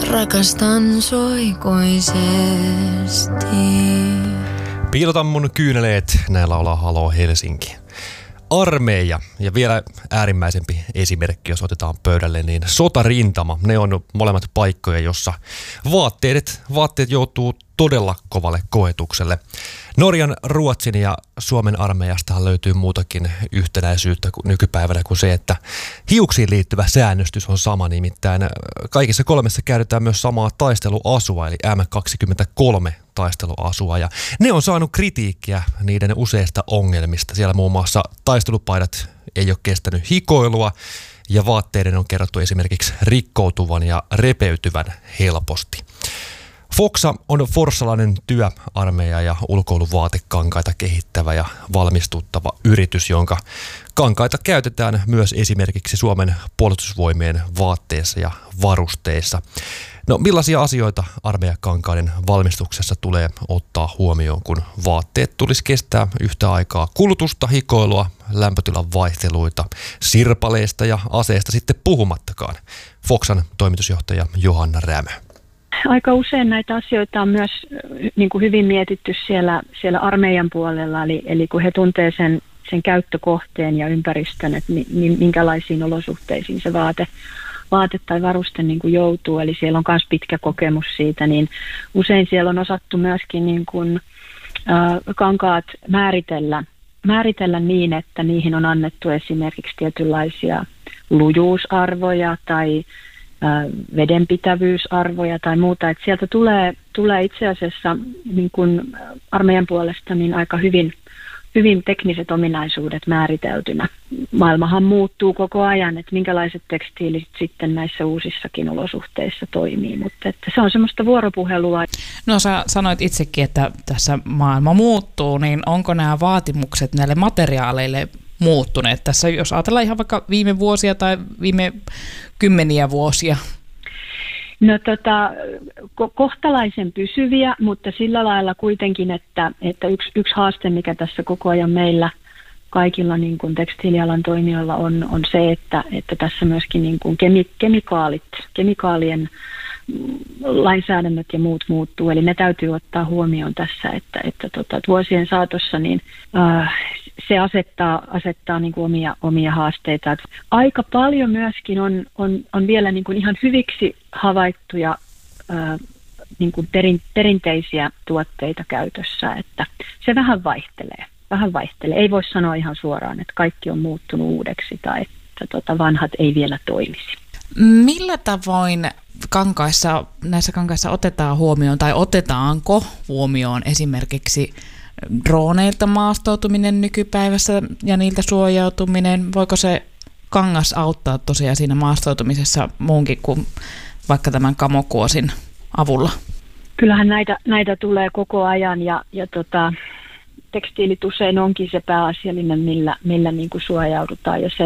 Rakastan sua ikuisesti. Piilotan mun kyyneleet, näin laulaa Halo Helsinki. Armeija ja vielä äärimmäisempi esimerkki, jos otetaan pöydälle, niin sotarintama. Ne on molemmat paikkoja, jossa vaatteet joutuu todella kovalle koetukselle. Norjan, Ruotsin ja Suomen armeijastahan löytyy muutakin yhtenäisyyttä nykypäivänä kuin se, että hiuksiin liittyvä säännöstys on sama. Nimittäin kaikissa kolmessa käytetään myös samaa taisteluasua, eli M23 taisteluasua. Ja ne on saanut kritiikkiä niiden useista ongelmista. Siellä muun muassa taistelupaidat ei ole kestänyt hikoilua ja vaatteiden on kerrottu esimerkiksi rikkoutuvan ja repeytyvän helposti. Foxa on forssalainen työarmeija ja ulkoiluvaatekankaita kehittävä ja valmistuttava yritys, jonka kankaita käytetään myös esimerkiksi Suomen puolustusvoimien vaatteissa ja varusteissa. No, millaisia asioita armeijakankaiden valmistuksessa tulee ottaa huomioon, kun vaatteet tulisi kestää yhtä aikaa kulutusta, hikoilua, lämpötilan vaihteluita, sirpaleista ja aseista sitten puhumattakaan? Foxan toimitusjohtaja Johanna Rämö. Aika usein näitä asioita on myös niin kuin hyvin mietitty siellä armeijan puolella, eli kun he tuntee sen käyttökohteen ja ympäristön, että minkälaisiin olosuhteisiin se vaate tai varuste niin kuin joutuu, eli siellä on myös pitkä kokemus siitä, niin usein siellä on osattu myöskin niin kuin, kankaat määritellä niin, että niihin on annettu esimerkiksi tietynlaisia lujuusarvoja tai vedenpitävyysarvoja tai muuta, että sieltä tulee itse asiassa niin kuin armeijan puolesta niin aika hyvin tekniset ominaisuudet määriteltynä. Maailmahan muuttuu koko ajan, että minkälaiset tekstiilit sitten näissä uusissakin olosuhteissa toimii, mutta että se on semmoista vuoropuhelua. No, sä sanoit itsekin, että tässä maailma muuttuu, niin onko nämä vaatimukset näille materiaaleille muuttuneet tässä, jos ajatellaan ihan vaikka viime vuosia tai viime kymmeniä vuosia? No kohtalaisen pysyviä, mutta sillä lailla kuitenkin, että yksi haaste, mikä tässä koko ajan meillä kaikilla niin kuin tekstiilialan toimijoilla on se, että tässä myöskin niin kuin kemikaalien lainsäädännöt ja muut muuttuu, eli ne täytyy ottaa huomioon tässä, että vuosien saatossa niin se asettaa niin kuin omia haasteita. Et aika paljon myöskin on vielä niin kuin ihan hyviksi havaittuja niin kuin perinteisiä tuotteita käytössä, että se vähän vaihtelee. Ei voi sanoa ihan suoraan, että kaikki on muuttunut uudeksi tai että vanhat ei vielä toimisi. Millä tavoin näissä kankaissa otetaan huomioon tai otetaanko huomioon esimerkiksi droneilta maastoutuminen nykypäivässä ja niiltä suojautuminen? Voiko se kangas auttaa tosiaan siinä maastoutumisessa muunkin kuin vaikka tämän kamokuosin avulla? Kyllähän näitä tulee koko ajan ja tekstiilit usein onkin se pääasiallinen, millä niin kuin suojaudutaan ja